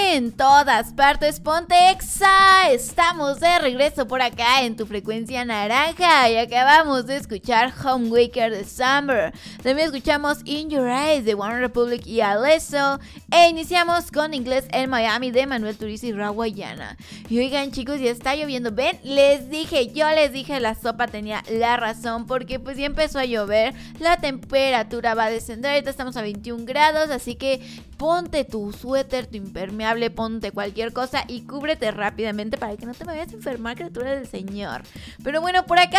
en todas partes, ponte Exa. Estamos de regreso por acá en tu frecuencia naranja y acabamos de escuchar Homewaker de Summer. También escuchamos In Your Eyes de One Republic y Alesso. E iniciamos con Inglés en Miami de Manuel Turizo y Rawayana. Y oigan, chicos, ya está lloviendo. Ven, yo les dije, la sopa tenía la razón, porque pues ya empezó a llover, la temperatura va a descender, ahorita estamos a 21 grados, así que ponte tu suéter, tu impermeable, ponte cualquier cosa y cúbrete rápidamente para que no te vayas a enfermar, criatura del Señor. Pero bueno, por acá